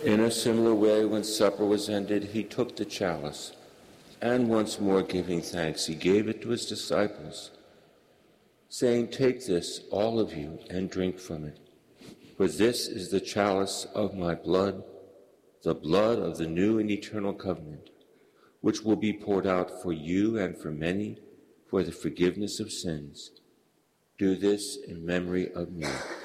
In a similar way, when supper was ended, he took the chalice, and once more giving thanks, he gave it to his disciples, saying, "Take this, all of you, and drink from it. For this is the chalice of my blood, the blood of the new and eternal covenant, which will be poured out for you and for many for the forgiveness of sins. Do this in memory of me."